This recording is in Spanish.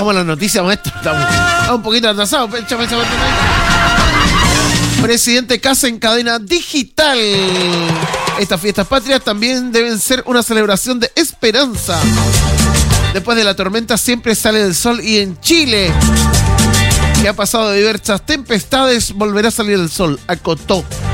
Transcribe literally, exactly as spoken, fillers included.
Vamos a las noticias, maestro. Estamos un poquito atrasados. Presidente Kast en cadena digital. Estas fiestas patrias también deben ser una celebración de esperanza. Después de la tormenta siempre sale el sol y en Chile, que ha pasado de diversas tempestades, volverá a salir el sol. Acotó.